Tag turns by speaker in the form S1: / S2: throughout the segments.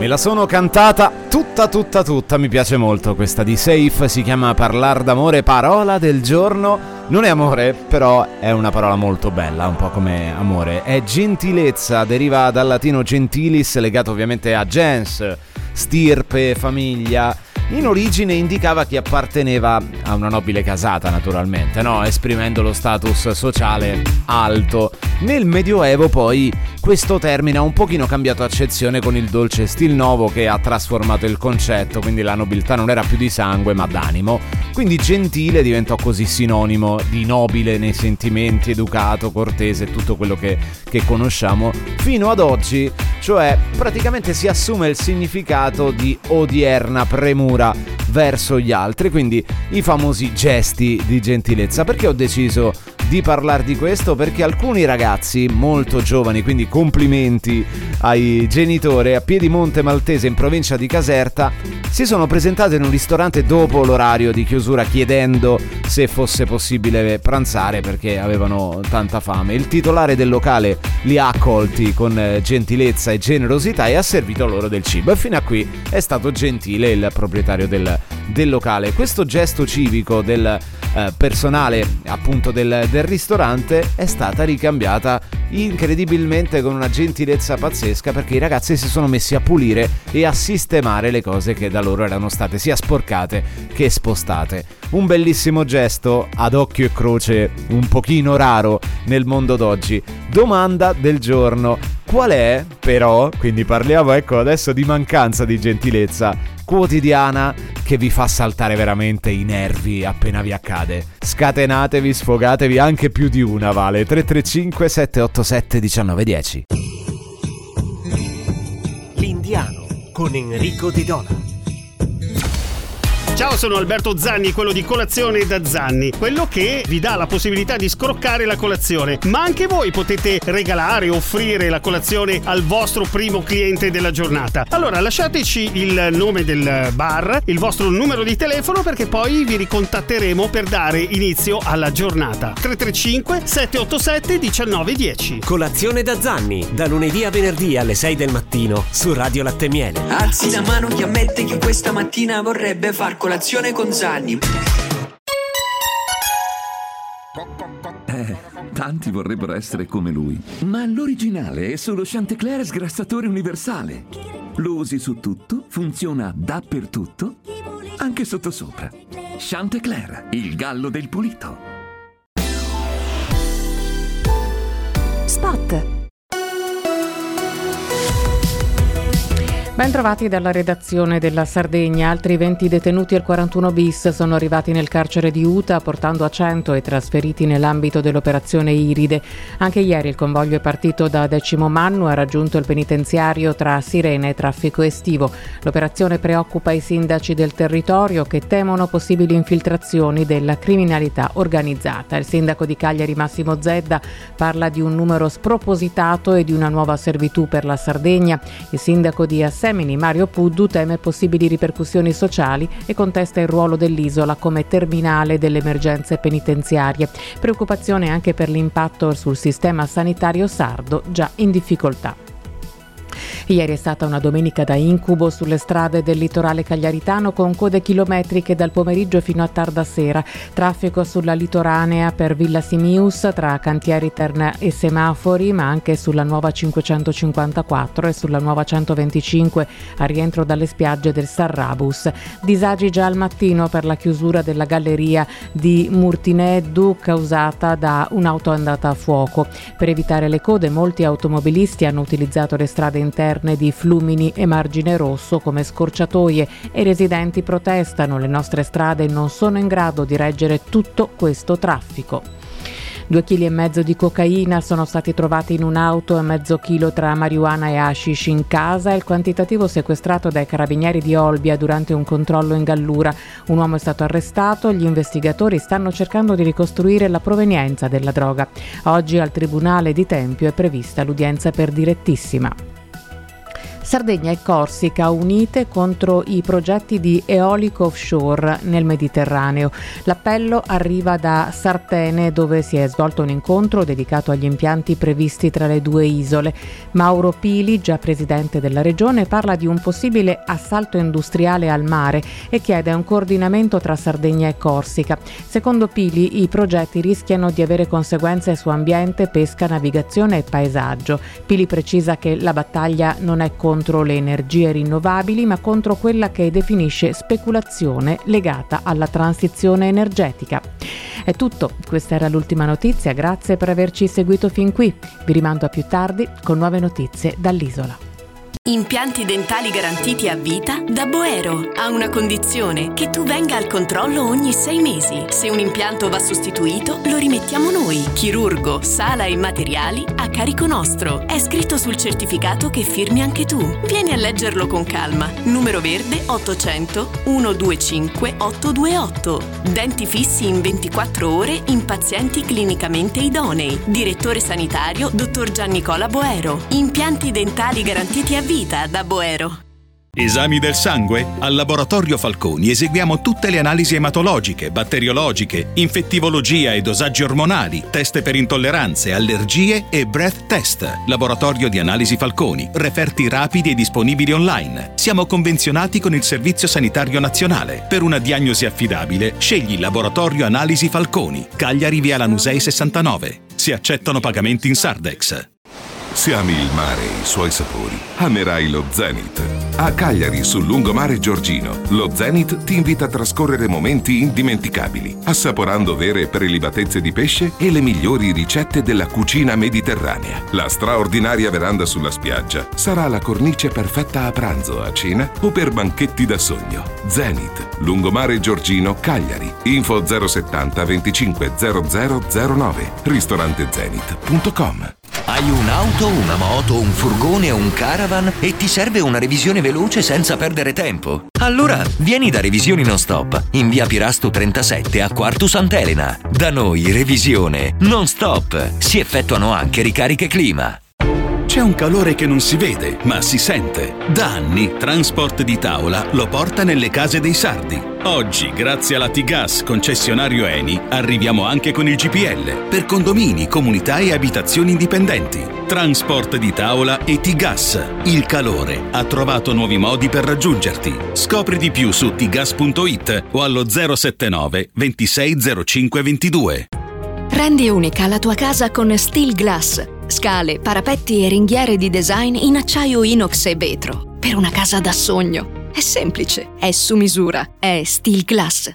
S1: Me la sono cantata tutta, mi piace molto questa di Safe, si chiama Parlar d'amore, parola del giorno. Non è amore, però è una parola molto bella, un po' come amore. È gentilezza, deriva dal latino gentilis, legato ovviamente a gens, stirpe, famiglia. In origine indicava chi apparteneva a una nobile casata, naturalmente, no? Esprimendo lo status sociale alto. Nel Medioevo poi questo termine ha un pochino cambiato accezione con il dolce stil nuovo che ha trasformato il concetto, quindi la nobiltà non era più di sangue ma d'animo. Quindi gentile diventò così sinonimo di nobile nei sentimenti, educato, cortese, tutto quello che conosciamo fino ad oggi, cioè praticamente si assume il significato di odierna premura verso gli altri, quindi i famosi gesti di gentilezza. Perché ho deciso di parlare di questo? Perché alcuni ragazzi molto giovani, quindi complimenti ai genitori, a Piedimonte Maltese in provincia di Caserta, si sono presentati in un ristorante dopo l'orario di chiusura chiedendo se fosse possibile pranzare perché avevano tanta fame. Il titolare del locale li ha accolti con gentilezza e generosità e ha servito loro del cibo, e fino a qui è stato gentile il proprietario del locale. Questo gesto civico del personale appunto del ristorante è stata ricambiata incredibilmente con una gentilezza pazzesca, perché i ragazzi si sono messi a pulire e a sistemare le cose che da loro erano state sia sporcate che spostate. Un bellissimo gesto ad occhio e croce, un pochino raro nel mondo d'oggi. Domanda del giorno: qual è però, quindi parliamo ecco adesso di mancanza di gentilezza quotidiana che vi fa saltare veramente i nervi appena vi accade? Scatenatevi, sfogatevi, anche più di una vale. 335 787 1910.
S2: L'Indiano con Enrico Di Dona.
S3: Ciao, sono Alberto Zanni, quello di Colazione da Zanni, quello che vi dà la possibilità di scroccare la colazione, ma anche voi potete regalare, offrire la colazione al vostro primo cliente della giornata. Allora lasciateci il nome del bar, il vostro numero di telefono, perché poi vi ricontatteremo per dare inizio alla giornata. 335 787 1910.
S2: Colazione da Zanni, da lunedì a venerdì alle 6 del mattino su Radio Latte Miele.
S4: Alzi la mano chi ammette che questa mattina vorrebbe far colazione con Zanni.
S5: Tanti vorrebbero essere come lui, ma l'originale è solo Chantecler sgrassatore universale. Lo usi su tutto, funziona dappertutto, anche sottosopra. Chantecler, il gallo del pulito.
S6: Spot. Ben trovati dalla redazione della Sardegna. Altri 20 detenuti al 41 bis sono arrivati nel carcere di Uta, portando a 100 e trasferiti nell'ambito dell'operazione Iride. Anche ieri il convoglio è partito da Decimo Mannu e ha raggiunto il penitenziario tra sirene e traffico estivo. L'operazione preoccupa i sindaci del territorio che temono possibili infiltrazioni della criminalità organizzata. Il sindaco di Cagliari Massimo Zedda parla di un numero spropositato e di una nuova servitù per la Sardegna. Il sindaco di Assemini Mario Puddu teme possibili ripercussioni sociali e contesta il ruolo dell'isola come terminale delle emergenze penitenziarie. Preoccupazione anche per l'impatto sul sistema sanitario sardo, già in difficoltà. Ieri è stata una domenica da incubo sulle strade del litorale cagliaritano, con code chilometriche dal pomeriggio fino a tarda sera. Traffico sulla litoranea per Villa Simius tra Cantieri Terna e semafori, ma anche sulla nuova 554 e sulla nuova 125 a rientro dalle spiagge del Sarrabus. Disagi già al mattino per la chiusura della galleria di Murtineddu causata da un'auto andata a fuoco. Per evitare le code, molti automobilisti hanno utilizzato le strade interne di Flumini e Margine Rosso come scorciatoie e i residenti protestano: le nostre strade non sono in grado di reggere tutto questo traffico. 2,5 kg di cocaina sono stati trovati in un'auto e mezzo chilo tra marijuana e hashish in casa. Il quantitativo sequestrato dai carabinieri di Olbia durante un controllo in Gallura. Un uomo è stato arrestato. Gli investigatori stanno cercando di ricostruire la provenienza della droga. Oggi al Tribunale di Tempio è prevista l'udienza per direttissima. Sardegna e Corsica unite contro i progetti di eolico offshore nel Mediterraneo. L'appello arriva da Sartene, dove si è svolto un incontro dedicato agli impianti previsti tra le due isole. Mauro Pili, già presidente della regione, parla di un possibile assalto industriale al mare e chiede un coordinamento tra Sardegna e Corsica. Secondo Pili, i progetti rischiano di avere conseguenze su ambiente, pesca, navigazione e paesaggio. Pili precisa che la battaglia non è contro le energie rinnovabili, ma contro quella che definisce speculazione legata alla transizione energetica. È tutto, questa era l'ultima notizia, grazie per averci seguito fin qui. Vi rimando a più tardi con nuove notizie dall'isola.
S7: Impianti dentali garantiti a vita da Boero. Ha una condizione: che tu venga al controllo ogni 6 mesi. Se un impianto va sostituito, lo rimettiamo noi. Chirurgo, sala e materiali a carico nostro. È scritto sul certificato che firmi anche tu. Vieni a leggerlo con calma. Numero verde 800 125 828. Denti fissi in 24 ore in pazienti clinicamente idonei. Direttore sanitario dottor Giannicola Boero. Impianti dentali garantiti a vita da Boero.
S8: Esami del sangue? Al Laboratorio Falconi eseguiamo tutte le analisi ematologiche, batteriologiche, infettivologia e dosaggi ormonali, test per intolleranze, allergie e breath test. Laboratorio di Analisi Falconi, referti rapidi e disponibili online. Siamo convenzionati con il Servizio Sanitario Nazionale. Per una diagnosi affidabile, scegli Laboratorio Analisi Falconi, Cagliari via Lanusei 69. Si accettano pagamenti in Sardex.
S9: Se ami il mare e i suoi sapori, amerai lo Zenith. A Cagliari, sul lungomare Giorgino, lo Zenith ti invita a trascorrere momenti indimenticabili, assaporando vere prelibatezze di pesce e le migliori ricette della cucina mediterranea. La straordinaria veranda sulla spiaggia sarà la cornice perfetta a pranzo, a cena o per banchetti da sogno. Zenith, lungomare Giorgino, Cagliari. Info 070 25 0009. ristorantezenith.com.
S10: Hai un'auto, una moto, un furgone o un caravan e ti serve una revisione veloce senza perdere tempo? Allora vieni da Revisioni Non Stop in via Pirasto 37 a Quartu Sant'Elena. Da noi revisione non stop. Si effettuano anche ricariche clima.
S8: C'è un calore che non si vede, ma si sente. Da anni Transport di Tavola lo porta nelle case dei sardi. Oggi, grazie alla T-Gas concessionario Eni, arriviamo anche con il GPL per condomini, comunità e abitazioni indipendenti. Transport di Tavola e T-Gas. Il calore ha trovato nuovi modi per raggiungerti. Scopri di più su tgas.it o allo 079 2605 22.
S7: Rendi unica la tua casa con Steel Glass. Scale, parapetti e ringhiere di design in acciaio inox e vetro. Per una casa da sogno. È semplice, è su misura, è Steel Glass.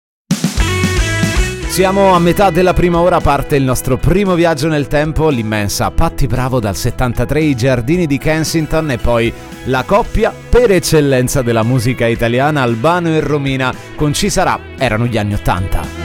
S1: Siamo a metà della prima ora, parte il nostro primo viaggio nel tempo, l'immensa Patti Bravo dal 73, i giardini di Kensington e poi la coppia per eccellenza della musica italiana, Albano e Romina, con Ci sarà, erano gli anni '80.